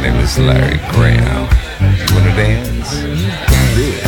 name is Larry Graham. You wanna dance? Let's do it.